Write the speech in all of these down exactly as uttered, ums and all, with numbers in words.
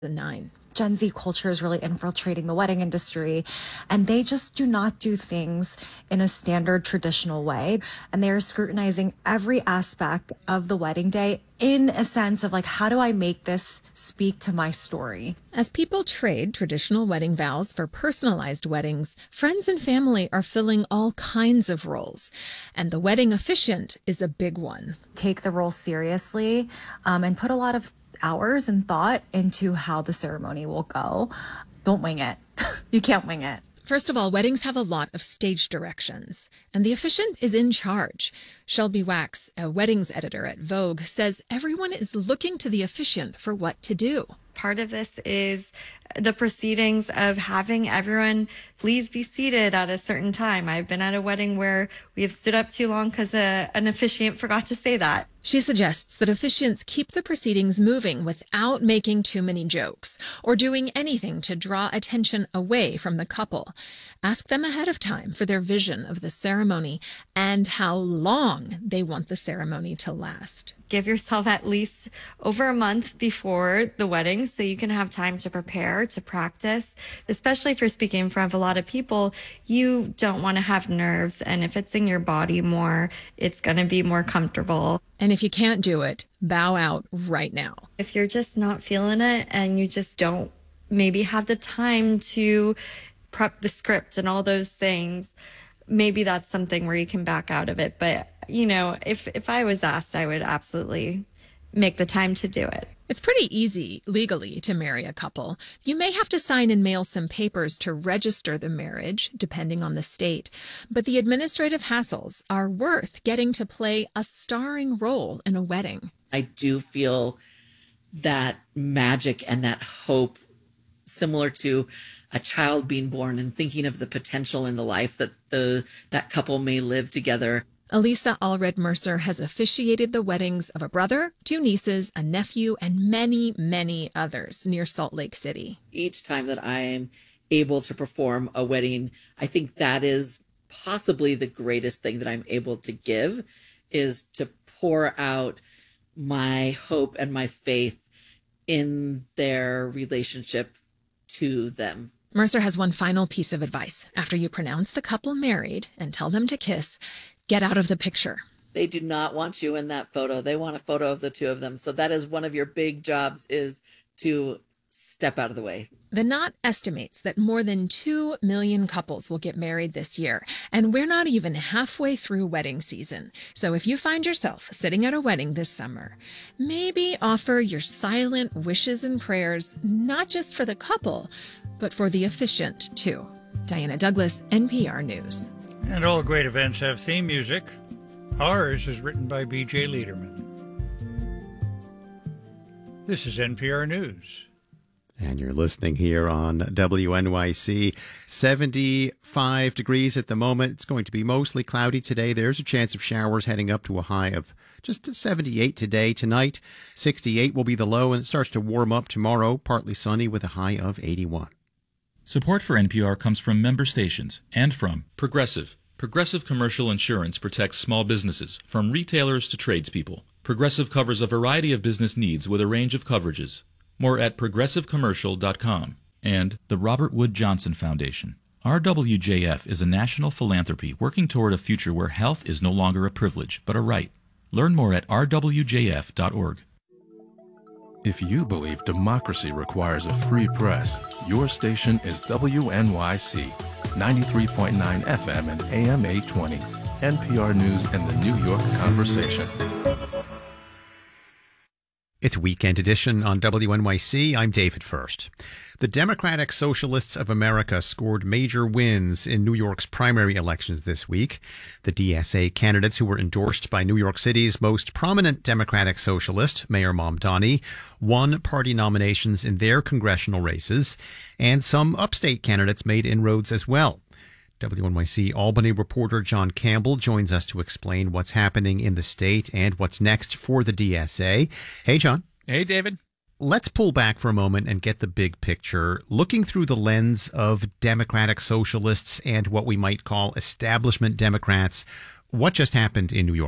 nine. Gen Z culture is really infiltrating the wedding industry, and they just do not do things in a standard traditional way. And they are scrutinizing every aspect of the wedding day in a sense of like, how do I make this speak to my story? As people trade traditional wedding vows for personalized weddings, friends and family are filling all kinds of roles. And the wedding officiant is a big one. Take the role seriously um, and put a lot of hours and thought into how the ceremony will go. Don't wing it. You can't wing it. First of all, weddings have a lot of stage directions, and the officiant is in charge. Shelby Wax, a weddings editor at Vogue, says everyone is looking to the officiant for what to do. Part of this is the proceedings of having everyone please be seated at a certain time. I've been at a wedding where we have stood up too long because an officiant forgot to say that. She suggests that officiants keep the proceedings moving without making too many jokes or doing anything to draw attention away from the couple. Ask them ahead of time for their vision of the ceremony and how long they want the ceremony to last. Give yourself at least over a month before the wedding so you can have time to prepare, to practice. Especially if you're speaking in front of a lot of people, you don't want to have nerves. And if it's in your body more, it's going to be more comfortable. And if you can't do it, bow out right now. If you're just not feeling it and you just don't maybe have the time to prep the script and all those things, maybe that's something where you can back out of it. But, you know, if, if I was asked, I would absolutely make the time to do it. It's pretty easy legally to marry a couple. You may have to sign and mail some papers to register the marriage, depending on the state. But the administrative hassles are worth getting to play a starring role in a wedding. I do feel that magic and that hope, similar to a child being born and thinking of the potential in the life that the that couple may live together. Elisa Allred Mercer has officiated the weddings of a brother, two nieces, a nephew, and many, many others near Salt Lake City. Each time that I am able to perform a wedding, I think that is possibly the greatest thing that I'm able to give, is to pour out my hope and my faith in their relationship to them. Mercer has one final piece of advice. After you pronounce the couple married and tell them to kiss, get out of the picture. They do not want you in that photo. They want a photo of the two of them. So that is one of your big jobs, is to step out of the way. The Knot estimates that more than two million couples will get married this year, and we're not even halfway through wedding season. So if you find yourself sitting at a wedding this summer, maybe offer your silent wishes and prayers, not just for the couple, but for the officiant too. Diana Douglas, N P R News. And all great events have theme music. Ours is written by B J Liederman. This is N P R News. And you're listening here on W N Y C. seventy-five degrees at the moment. It's going to be mostly cloudy today. There's a chance of showers heading up to a high of just seventy-eight today. Tonight, sixty-eight will be the low, and it starts to warm up tomorrow. Partly sunny with a high of eighty-one. Support for N P R comes from member stations and from Progressive. Progressive Commercial Insurance protects small businesses, from retailers to tradespeople. Progressive covers a variety of business needs with a range of coverages. More at progressive commercial dot com. And the Robert Wood Johnson Foundation. R W J F is a national philanthropy working toward a future where health is no longer a privilege, but a right. Learn more at r w j f dot org. If you believe democracy requires a free press, your station is W N Y C, ninety-three point nine F M and A M eight twenty, N P R News and the New York Conversation. It's Weekend Edition on W N Y C. I'm David First. The Democratic Socialists of America scored major wins in New York's primary elections this week. The D S A candidates, who were endorsed by New York City's most prominent Democratic socialist, Mayor Mamdani, won party nominations in their congressional races, and some upstate candidates made inroads as well. W N Y C Albany reporter John Campbell joins us to explain what's happening in the state and what's next for the D S A. Hey, John. Hey, David. Let's pull back for a moment and get the big picture, looking through the lens of Democratic socialists and what we might call establishment Democrats. What just happened in New York?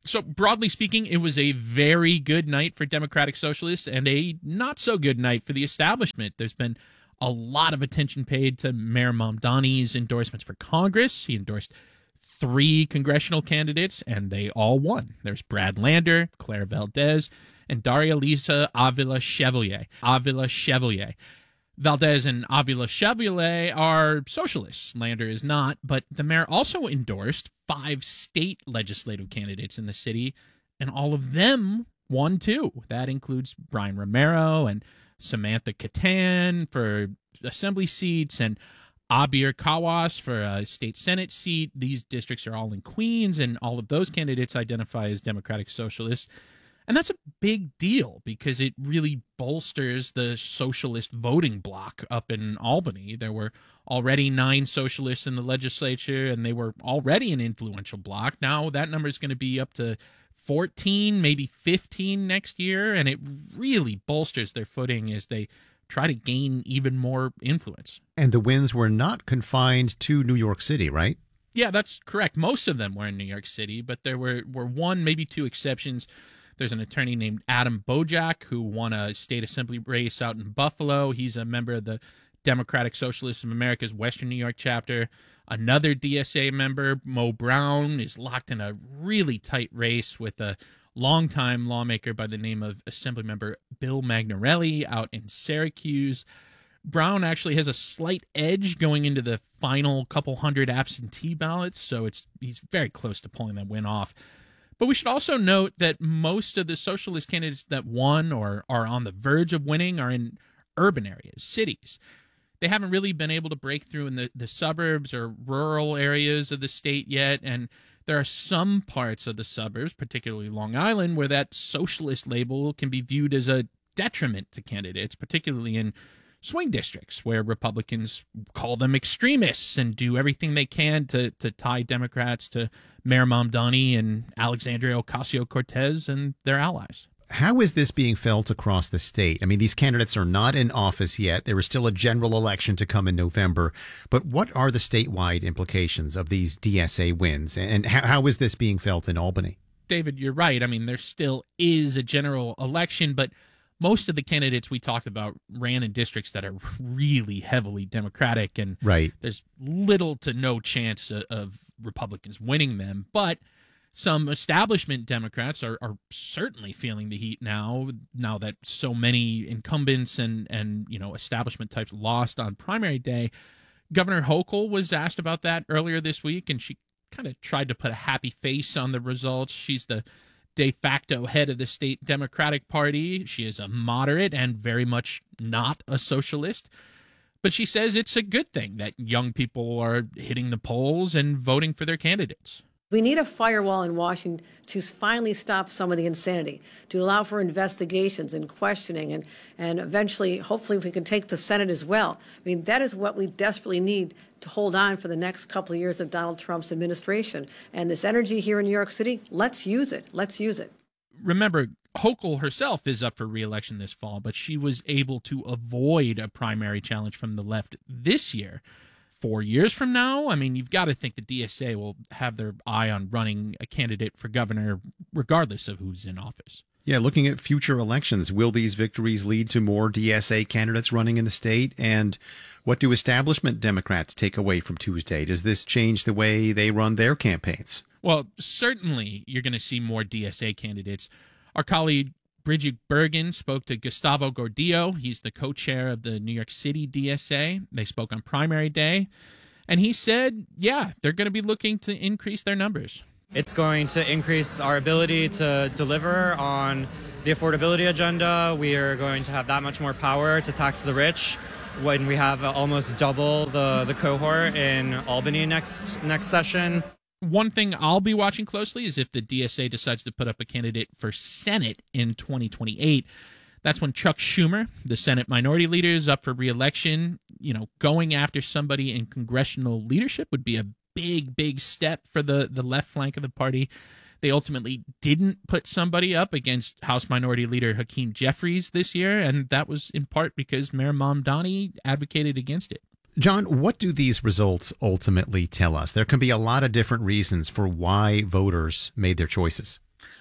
So broadly speaking, it was a very good night for Democratic Socialists and a not so good night for the establishment. There's been a lot of attention paid to Mayor Mamdani's endorsements for Congress. He endorsed three congressional candidates, and they all won. There's Brad Lander, Claire Valdez, and Daria Lisa Avila Chevalier. Avila Chevalier. Valdez and Avila Chevalier are socialists. Lander is not, but the mayor also endorsed five state legislative candidates in the city, and all of them won too. That includes Brian Romero and Samantha Catan for assembly seats, and Abir Kawas for a state senate seat. These districts are all in Queens, and all of those candidates identify as Democratic Socialists. And that's a big deal because it really bolsters the socialist voting bloc up in Albany. There were already nine socialists in the legislature, and they were already an influential bloc. Now that number is going to be up to fourteen, maybe fifteen next year, and it really bolsters their footing as they try to gain even more influence. And the wins were not confined to New York City, right? Yeah, that's correct. Most of them were in New York City, but there were, were one, maybe two exceptions. There's an attorney named Adam Bojack who won a state assembly race out in Buffalo. He's a member of the Democratic Socialists of America's Western New York chapter. Another D S A member, Mo Brown, is locked in a really tight race with a longtime lawmaker by the name of Assemblymember Bill Magnarelli out in Syracuse. Brown actually has a slight edge going into the final couple hundred absentee ballots, so it's he's very close to pulling that win off. But we should also note that most of the socialist candidates that won or are on the verge of winning are in urban areas, cities. They haven't really been able to break through in the, the suburbs or rural areas of the state yet, and there are some parts of the suburbs, particularly Long Island, where that socialist label can be viewed as a detriment to candidates, particularly in swing districts where Republicans call them extremists and do everything they can to to tie Democrats to Mayor Mamdani and Alexandria Ocasio-Cortez and their allies. How is this being felt across the state? I mean, these candidates are not in office yet. There is still a general election to come in November. But what are the statewide implications of these D S A wins? And how, how is this being felt in Albany? David, you're right. I mean, there still is a general election, but most of the candidates we talked about ran in districts that are really heavily Democratic, and right. There's little to no chance of, of Republicans winning them. But some establishment Democrats are, are certainly feeling the heat now, now that so many incumbents and, and you know establishment types lost on primary day. Governor Hochul was asked about that earlier this week, and she kind of tried to put a happy face on the results. She's the de facto head of the state Democratic Party. She is a moderate and very much not a socialist. But she says it's a good thing that young people are hitting the polls and voting for their candidates. We need a firewall in Washington to finally stop some of the insanity, to allow for investigations and questioning, and, and eventually, hopefully, we can take the Senate as well. I mean, that is what we desperately need to hold on for the next couple of years of Donald Trump's administration. And this energy here in New York City, let's use it. Let's use it. Remember, Hochul herself is up for re-election this fall, but she was able to avoid a primary challenge from the left this year. Four years from now, I mean, you've got to think the D S A will have their eye on running a candidate for governor regardless of who's in office. Yeah, looking at future elections, will these victories lead to more D S A candidates running in the state? And what do establishment Democrats take away from Tuesday? Does this change the way they run their campaigns? Well, certainly you're going to see more D S A candidates. Our colleague Bridget Bergen spoke to Gustavo Gordillo. He's the co-chair of the New York City D S A. They spoke on primary day. And he said, yeah, they're going to be looking to increase their numbers. It's going to increase our ability to deliver on the affordability agenda. We are going to have that much more power to tax the rich when we have almost double the, the cohort in Albany next next session. One thing I'll be watching closely is if the D S A decides to put up a candidate for Senate in twenty twenty-eight. That's when Chuck Schumer, the Senate Minority Leader, is up for re-election. You know, going after somebody in congressional leadership would be a big, big step for the, the left flank of the party. They ultimately didn't put somebody up against House Minority Leader Hakeem Jeffries this year, and that was in part because Mayor Mamdani advocated against it. John, what do these results ultimately tell us? There can be a lot of different reasons for why voters made their choices.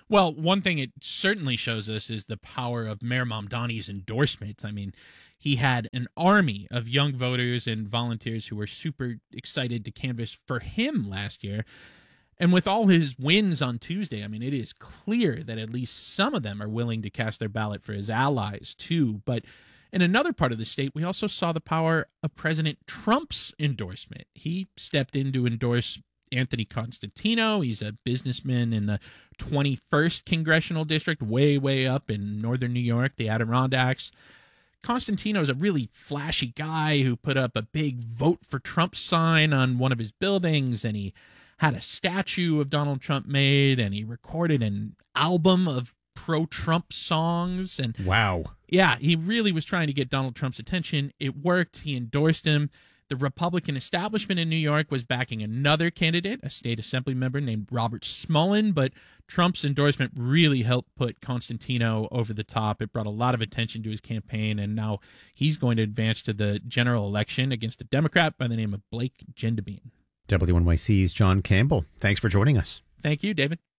Well, one thing it certainly shows us is the power of Mayor Mamdani's endorsements. I mean, he had an army of young voters and volunteers who were super excited to canvass for him last year. And with all his wins on Tuesday, I mean, it is clear that at least some of them are willing to cast their ballot for his allies, too. But in another part of the state, we also saw the power of President Trump's endorsement. He stepped in to endorse Anthony Constantino. He's a businessman in the twenty-first Congressional District, way, way up in northern New York, the Adirondacks. Constantino's a really flashy guy who put up a big Vote for Trump sign on one of his buildings, and he had a statue of Donald Trump made, and he recorded an album of pro-Trump songs. And wow. Yeah, he really was trying to get Donald Trump's attention. It worked. He endorsed him. The Republican establishment in New York was backing another candidate, a state assembly member named Robert Smullen, but Trump's endorsement really helped put Constantino over the top. It brought a lot of attention to his campaign, and now he's going to advance to the general election against a Democrat by the name of Blake Gendebien. W N Y C's John Campbell, thanks for joining us. Thank you, David.